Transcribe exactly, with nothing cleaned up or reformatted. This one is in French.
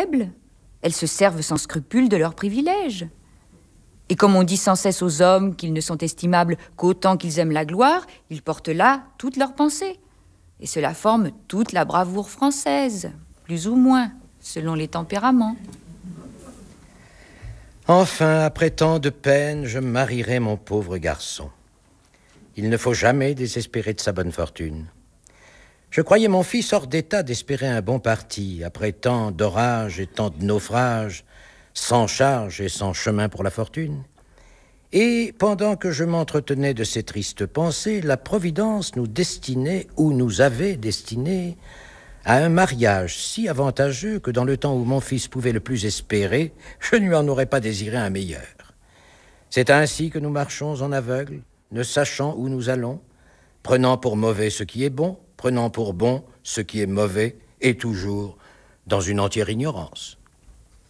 faibles, elles se servent sans scrupule de leurs privilèges. Et comme on dit sans cesse aux hommes qu'ils ne sont estimables qu'autant qu'ils aiment la gloire, ils portent là toutes leurs pensées. Et cela forme toute la bravoure française, plus ou moins, selon les tempéraments. Enfin, après tant de peine, je marierai mon pauvre garçon. Il ne faut jamais désespérer de sa bonne fortune. Je croyais mon fils hors d'état d'espérer un bon parti, après tant d'orages et tant de naufrages, sans charge et sans chemin pour la fortune. Et pendant que je m'entretenais de ces tristes pensées, la Providence nous destinait, ou nous avait destinés, à un mariage si avantageux que dans le temps où mon fils pouvait le plus espérer, je ne lui en aurais pas désiré un meilleur. C'est ainsi que nous marchons en aveugle, ne sachant où nous allons, prenant pour mauvais ce qui est bon, prenant pour bon ce qui est mauvais, et toujours dans une entière ignorance.